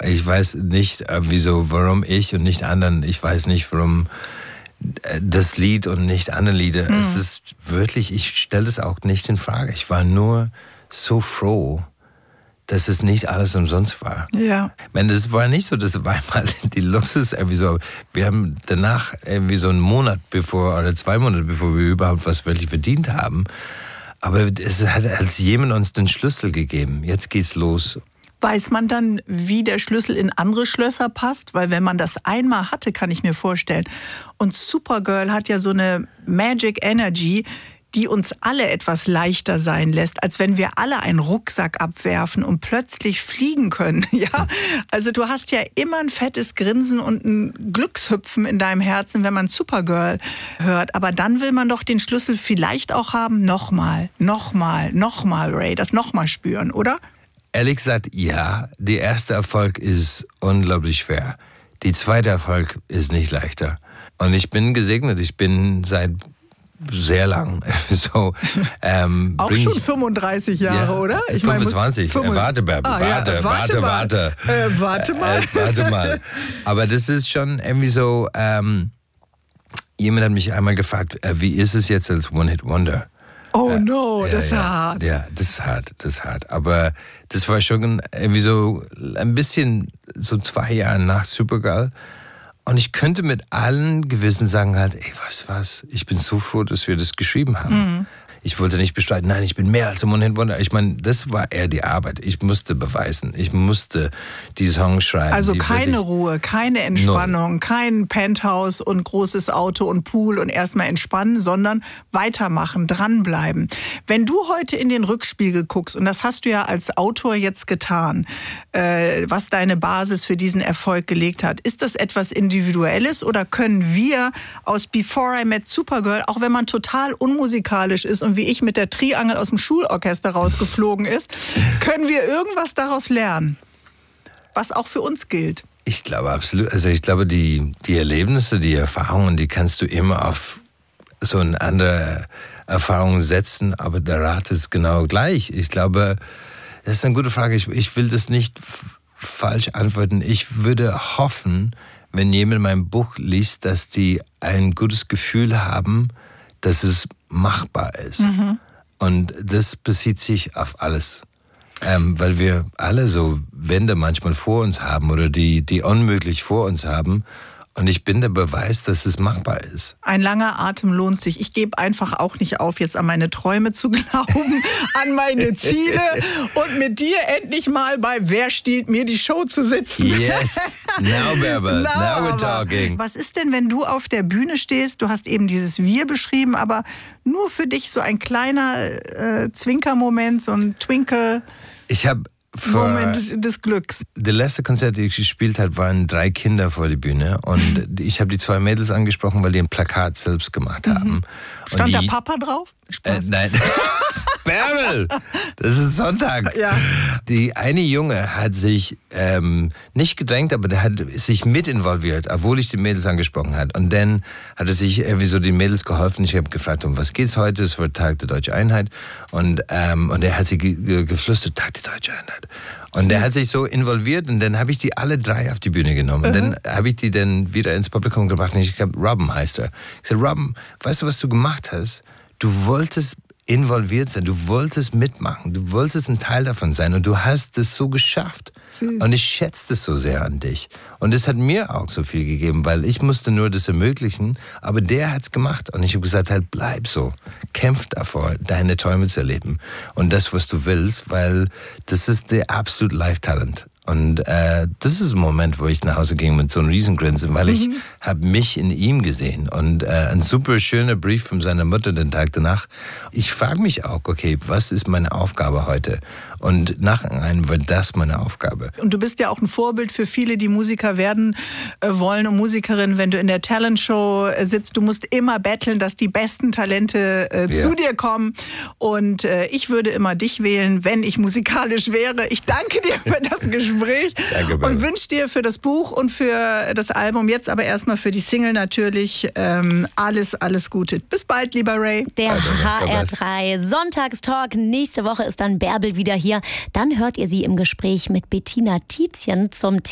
Ich weiß nicht, wieso, warum ich und nicht anderen. Ich weiß nicht, warum das Lied und nicht andere Lieder. Es ist wirklich, ich stelle es auch nicht in Frage. Ich war nur so froh, dass es nicht alles umsonst war. Ja. Ich meine, das war nicht so, das war einmal die Luxus irgendwie so. Wir haben danach irgendwie so einen Monat bevor oder 2 Monate bevor wir überhaupt was wirklich verdient haben. Aber es hat als jemand uns den Schlüssel gegeben. Jetzt geht's los. Weiß man dann, wie der Schlüssel in andere Schlösser passt? Weil wenn man das einmal hatte, kann ich mir vorstellen. Und Supergirl hat ja so eine Magic Energy, die uns alle etwas leichter sein lässt, als wenn wir alle einen Rucksack abwerfen und plötzlich fliegen können. Ja? Also du hast ja immer ein fettes Grinsen und ein Glückshüpfen in deinem Herzen, wenn man Supergirl hört. Aber dann will man doch den Schlüssel vielleicht auch haben, nochmal, Ray, das nochmal spüren, oder? Ehrlich gesagt, ja. Der erste Erfolg ist unglaublich schwer. Der zweite Erfolg ist nicht leichter. Und ich bin gesegnet. Ich bin seit sehr lang so. Auch schon 35 Jahre, ja, oder? Ich 25. Warte, Bärbel. Warte mal. Aber das ist schon irgendwie so. Jemand hat mich einmal gefragt, wie ist es jetzt als One-Hit-Wonder? Oh no, das ist hart. Ja, das ist hart. Aber das war schon irgendwie so ein bisschen so 2 Jahre nach Supergirl. Und ich könnte mit allen Gewissen sagen halt, ey, was, ich bin so froh, dass wir das geschrieben haben. Ich wollte nicht bestreiten, nein, ich bin mehr als ein One-Hit-Wonder. Ich meine, das war eher die Arbeit. Ich musste beweisen, ich musste die Songs schreiben. Also keine Ruhe, keine Entspannung, kein Penthouse und großes Auto und Pool und erstmal entspannen, sondern weitermachen, dranbleiben. Wenn du heute in den Rückspiegel guckst, und das hast du ja als Autor jetzt getan, was deine Basis für diesen Erfolg gelegt hat, ist das etwas Individuelles oder können wir aus Before I Met Supergirl, auch wenn man total unmusikalisch ist und wie ich mit der Triangel aus dem Schulorchester rausgeflogen ist, können wir irgendwas daraus lernen, was auch für uns gilt? Ich glaube absolut. Also ich glaube, die Erlebnisse, die Erfahrungen, die kannst du immer auf so eine andere Erfahrung setzen, aber der Rat ist genau gleich. Ich glaube, das ist eine gute Frage. Ich will das nicht falsch antworten. Ich würde hoffen, wenn jemand mein Buch liest, dass die ein gutes Gefühl haben, dass es machbar ist. Und das bezieht sich auf alles. Weil wir alle so Wände manchmal vor uns haben oder die unmöglich vor uns haben. Und ich bin der Beweis, dass es machbar ist. Ein langer Atem lohnt sich. Ich gebe einfach auch nicht auf, jetzt an meine Träume zu glauben, an meine Ziele und mit dir endlich mal bei Wer stiehlt mir die Show zu sitzen. Yes, now Bärbel, now we're talking. Was ist denn, wenn du auf der Bühne stehst, du hast eben dieses Wir beschrieben, aber nur für dich so ein kleiner Zwinkermoment, so ein Twinkle. Ich habe Moment des Glücks. Das letzte Konzert, das ich gespielt habe, waren 3 Kinder vor der Bühne. Und ich habe die 2 Mädels angesprochen, weil die ein Plakat selbst gemacht haben. Stand der Papa drauf? Nein. Bärbel! Das ist Sonntag. Ja. Die eine Junge hat sich nicht gedrängt, aber der hat sich mit involviert, obwohl ich die Mädels angesprochen habe. Und dann hat er sich irgendwie so den Mädels geholfen. Ich habe gefragt, um was geht's heute? Es wird Tag der Deutschen Einheit. Und er hat sie geflüstert, Tag der Deutschen Einheit. Und der hat sich so involviert und dann habe ich die alle 3 auf die Bühne genommen. Und dann habe ich die dann wieder ins Publikum gebracht und ich glaube, Robin heißt er. Ich sage, Robin, weißt du, was du gemacht hast? Du wolltest involviert sein, du wolltest mitmachen, du wolltest ein Teil davon sein und du hast es so geschafft. Süß. Und ich schätze es so sehr an dich. Und es hat mir auch so viel gegeben, weil ich musste nur das ermöglichen, aber der hat es gemacht. Und ich habe gesagt, halt bleib so, kämpf davor, deine Träume zu erleben und das, was du willst, weil das ist der absolute Life-Talent. Und das ist ein Moment, wo ich nach Hause ging mit so einem Riesengrinsen, weil ich habe mich in ihm gesehen. Und ein super schöner Brief von seiner Mutter den Tag danach. Ich frage mich auch, okay, was ist meine Aufgabe heute? Und nachher wird das meine Aufgabe. Und du bist ja auch ein Vorbild für viele, die Musiker werden wollen und Musikerinnen, wenn du in der Talentshow sitzt. Du musst immer betteln, dass die besten Talente zu dir kommen. Und ich würde immer dich wählen, wenn ich musikalisch wäre. Ich danke dir für das Gespräch. Danke, und wünsche dir für das Buch und für das Album, jetzt aber erstmal für die Single natürlich, alles Gute. Bis bald, lieber Ray. Der HR3 Sonntagstalk. Nächste Woche ist dann Bärbel wieder hier. Dann hört ihr sie im Gespräch mit Bettina Tietjen zum